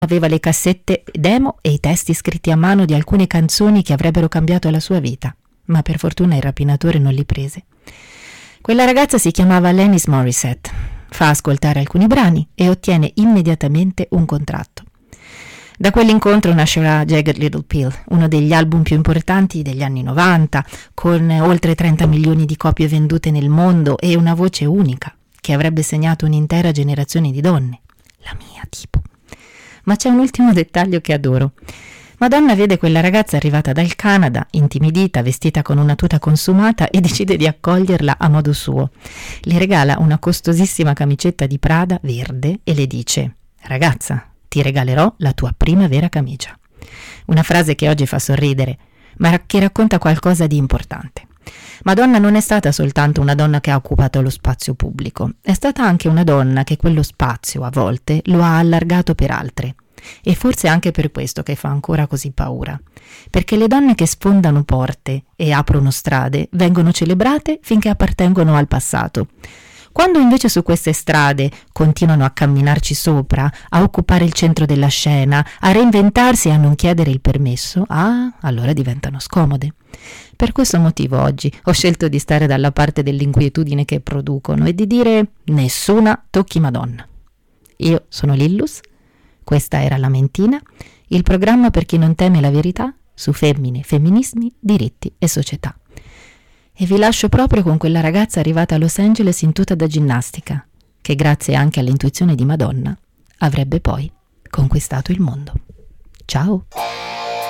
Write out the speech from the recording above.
aveva le cassette demo e i testi scritti a mano di alcune canzoni che avrebbero cambiato la sua vita, ma per fortuna il rapinatore non li prese. Quella ragazza si chiamava Alanis Morissette, fa ascoltare alcuni brani e ottiene immediatamente un contratto. Da quell'incontro nascerà Jagged Little Pill, uno degli album più importanti degli anni 90, con oltre 30 milioni di copie vendute nel mondo e una voce unica, che avrebbe segnato un'intera generazione di donne, la mia tipo. Ma c'è un ultimo dettaglio che adoro. Madonna vede quella ragazza arrivata dal Canada, intimidita, vestita con una tuta consumata e decide di accoglierla a modo suo. Le regala una costosissima camicetta di Prada verde e le dice: «Ragazza, ti regalerò la tua prima vera camicia». Una frase che oggi fa sorridere, ma che racconta qualcosa di importante. Madonna non è stata soltanto una donna che ha occupato lo spazio pubblico, è stata anche una donna che quello spazio, a volte, lo ha allargato per altre. E forse anche per questo che fa ancora così paura. Perché le donne che sfondano porte e aprono strade vengono celebrate finché appartengono al passato. Quando invece su queste strade continuano a camminarci sopra, a occupare il centro della scena, a reinventarsi e a non chiedere il permesso, allora diventano scomode. Per questo motivo oggi ho scelto di stare dalla parte dell'inquietudine che producono e di dire: nessuna tocchi Madonna. Io sono Lillus, questa era La Mentina, il programma per chi non teme la verità su femmine, femminismi, diritti e società. E vi lascio proprio con quella ragazza arrivata a Los Angeles in tuta da ginnastica, che grazie anche all'intuizione di Madonna avrebbe poi conquistato il mondo. Ciao!